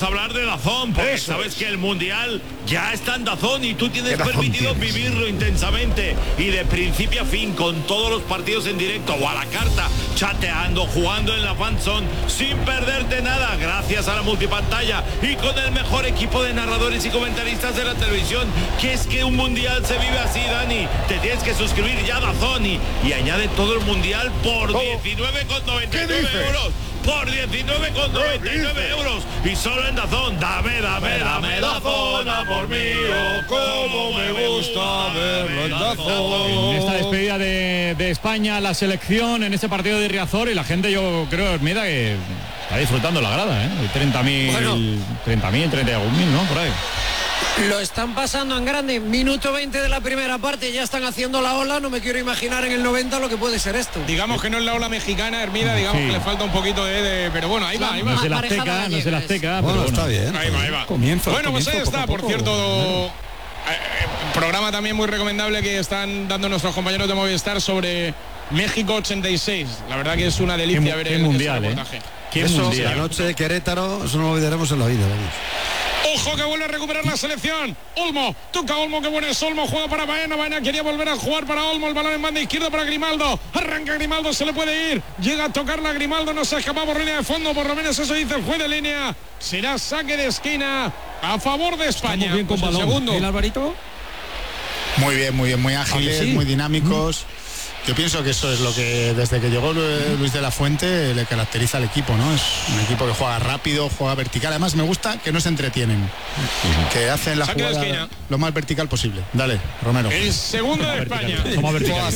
a hablar de DAZN, porque sabes que el Mundial ya está en DAZN y tú tienes permitido vivirlo intensamente y de principio a fin, con todos los partidos en directo o a la carta, chateando, jugando en la fanzone, sin perderte nada, gracias a la multipantalla y con el mejor equipo de narradores y comentaristas de la televisión. Que es que un Mundial se vive así, Dani. Te tienes que suscribir ya a DAZN y añade todo el Mundial por 19,99 euros. Por 19,99 euros y solo en DAZN. Dame DAZN, amor mío, como me gusta verlo en DAZN. En esta despedida de España, la selección, en este partido de Riazor, y la gente, yo creo, Hermida, que está disfrutando la grada, ¿eh? 30.000, 31.000, ¿no? Por ahí. Lo están pasando en grande. Minuto 20 de la primera parte, ya están haciendo la ola. No me quiero imaginar en el 90 lo que puede ser esto. Digamos que no es la ola mexicana, Hermida, digamos que le falta un poquito de pero bueno, ahí va. No es el Azteca, bueno, pero está bien. Ahí va. Comienza, bueno, pues ahí está, poco a por cierto, programa también muy recomendable que están dando nuestros compañeros de Movistar sobre México 86. La verdad que es una delicia ver el mundial, reportaje. La noche de Querétaro, eso no lo olvidaremos en la vida, vamos. Ojo que vuelve a recuperar la selección. Olmo, toca Olmo, que bueno es Olmo, juega para Baena. Baena quería volver a jugar para Olmo, el balón en banda izquierda para Grimaldo. Arranca Grimaldo, se le puede ir. Llega a tocarla a Grimaldo, no se escapa por línea de fondo, por lo menos eso dice el juez de línea. Será saque de esquina a favor de España. Muy bien con balón. Segundo. ¿El Alvarito? Muy bien, muy ágiles, ¿sí? Muy dinámicos. Yo pienso que eso es lo que desde que llegó Luis de la Fuente le caracteriza al equipo, ¿no? Es un equipo que juega rápido, juega vertical. Además me gusta que no se entretienen, que hacen la jugada lo más vertical posible. Dale, Romero. El segundo de España. Somos verticales.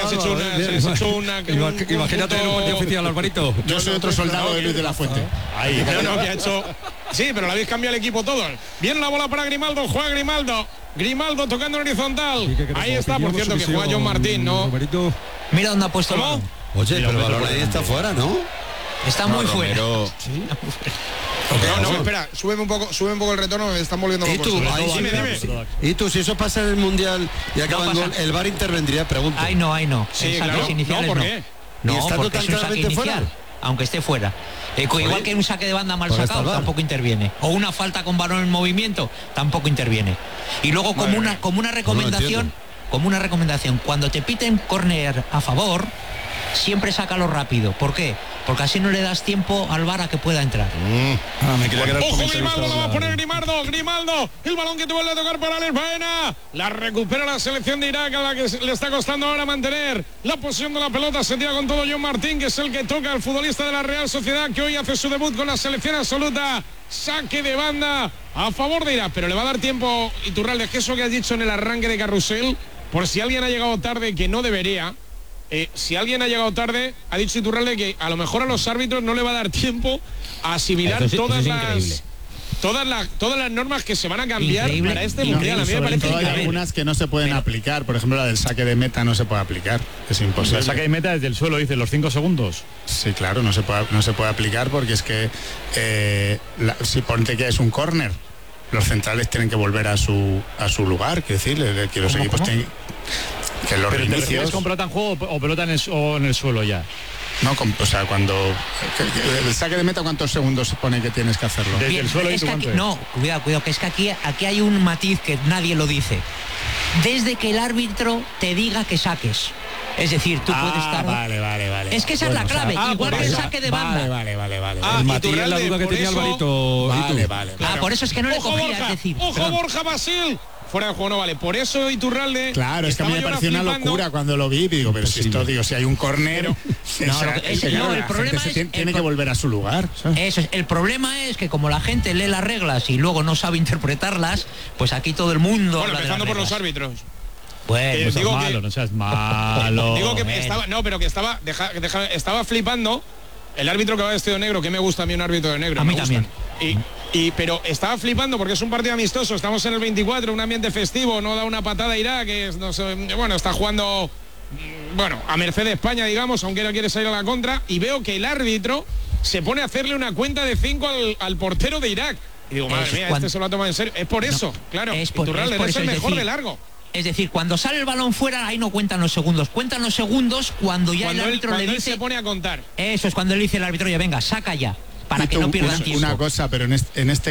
Imagínate en un partido oficial, Alvarito. Yo soy otro soldado de Luis de la Fuente. Ahí, no, que ha hecho. Sí, pero lo habéis cambiado el equipo todos. Viene la bola para Grimaldo, juega Grimaldo. Grimaldo tocando horizontal. Sí, ahí está, por cierto, que juega John Martín, ¿no? Roberito. Mira dónde ha puesto el balón. Oye, pero el balón ahí está fuera, ¿no? Está muy fuera. ¿Sí? No, espera, súbeme un poco el retorno, me están volviendo locos. Dime. Y tú, si eso pasa en el Mundial y acabando el VAR intervendría, pregunto. Ahí no. Sí, en saques iniciales ¿por qué? No, ¿Y estando porque tan es un saque claramente inicial, fuera? aunque esté fuera. Igual que en un saque de banda mal sacado, tampoco interviene. O una falta con balón en movimiento, tampoco interviene. Y luego como una recomendación, cuando te piten córner a favor, siempre sácalo rápido. ¿Por qué? Porque así no le das tiempo al VAR a que pueda entrar. Ojo, Grimaldo, lo va a poner Grimaldo, el balón que te vuelve a tocar para Alex Baena. La recupera la selección de Irak, a la que le está costando ahora mantener la posición de la pelota. Se tira con todo John Martín, que es el que toca al futbolista de la Real Sociedad, que hoy hace su debut con la selección absoluta. Saque de banda a favor de Irak, pero le va a dar tiempo, Iturralde, que eso que has dicho en el arranque de carrusel, por si alguien ha llegado tarde, que no debería. Si alguien ha llegado tarde, ha dicho Iturralde que a lo mejor a los árbitros no le va a dar tiempo a asimilar todas las normas que se van a cambiar para este mundial. A mí me parece hay algunas que no se pueden aplicar. Por ejemplo, la del saque de meta no se puede aplicar. Es imposible. El saque de meta desde el suelo, dice, los 5 segundos. Sí, claro, no se puede aplicar porque es que si ponte que es un córner, los centrales tienen que volver a su lugar, quiero decir, que los equipos tienen que los ¿Pero reinicios... te refieres con pelota en juego o pelota en el suelo ya? No, o sea, cuando el saque de meta, ¿cuántos segundos se pone que tienes que hacerlo? Desde el suelo. Es que aquí, no, cuidado, que es que aquí hay un matiz que nadie lo dice. Desde que el árbitro te diga que saques. Es decir, tú puedes estar... Vale. Es que esa es la clave, igual que el saque de banda. Vale. El matiz es la duda que tenía Alvarito. Vale. Por eso es que no le cogía, es decir... Ojo, Borja Basil. Fuera de juego no vale. Por eso Iturralde... Claro, es que a mí me pareció una locura cuando lo vi. Digo, pero si esto, si hay un córner... el problema es... Tiene que volver a su lugar. Eso es. El problema es que como la gente lee las reglas y luego no sabe interpretarlas, pues aquí todo el mundo... Bueno, empezando por los árbitros. Bueno, no seas malo. Digo que estaba flipando el árbitro que va vestido de negro, que me gusta a mí un árbitro de negro. A mí también. Pero estaba flipando porque es un partido amistoso, estamos en el 24, un ambiente festivo, no da una patada a Irak, que está jugando a merced de España, digamos, aunque no quiere salir a la contra, y veo que el árbitro se pone a hacerle una cuenta de 5 al portero de Irak. Y digo, madre mía, este se lo ha tomado en serio. Es por eso, claro. Iturralde es el mejor de largo. Es decir, cuando sale el balón fuera, ahí no cuentan los segundos. Cuentan los segundos cuando el árbitro le dice... Él se pone a contar. Eso es cuando él dice el árbitro, ya venga, saca ya, para que no pierdan tiempo. Una cosa, pero en este